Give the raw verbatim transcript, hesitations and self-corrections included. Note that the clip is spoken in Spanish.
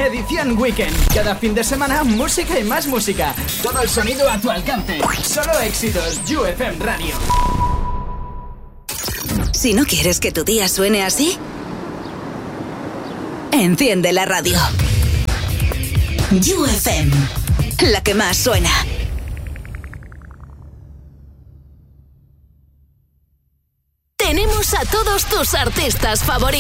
edición Weekend. Cada fin de semana, música y más música. Todo el sonido a tu alcance. Solo éxitos. U F M Radio. Si no quieres que tu día suene así, enciende la radio. U F M, la que más suena. Tenemos a todos tus artistas favoritos.